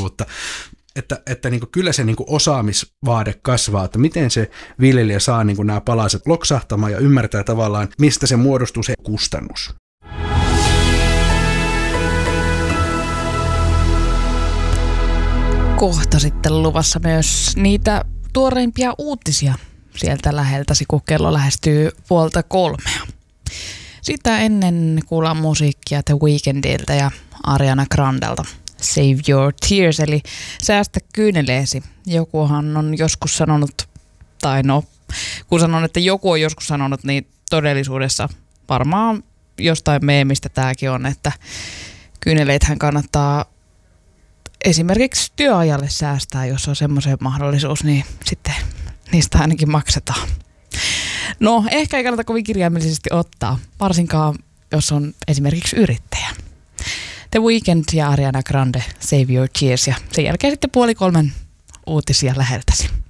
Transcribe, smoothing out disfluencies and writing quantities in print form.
mutta että niin kuin kyllä se niin kuin osaamisvaade kasvaa, että miten se viljelijä saa niin kuin nämä palaset loksahtamaan ja ymmärtää tavallaan, mistä se muodostuu se kustannus. Kohta sitten luvassa myös niitä tuoreimpia uutisia sieltä läheltäsi, kun kello lähestyy 2:30. Sitä ennen kuullaan musiikkia The Weekndiltä ja Ariana Grandelta. Save Your Tears, eli säästä kyyneleesi. Jokuhan on joskus sanonut, tai no, kun sanon, että joku on joskus sanonut, niin todellisuudessa varmaan jostain meemistä tämäkin on, että kyyneleithän kannattaa esimerkiksi työajalle säästää, jos on semmoisen mahdollisuus, niin sitten niistä ainakin maksetaan. No, ehkä ei kannata kovin kirjaimellisesti ottaa, varsinkaan jos on esimerkiksi yrittäjä. The Weeknd ja Ariana Grande, Save Your Tears, ja sen jälkeen sitten 2:30 uutisia läheltäsi.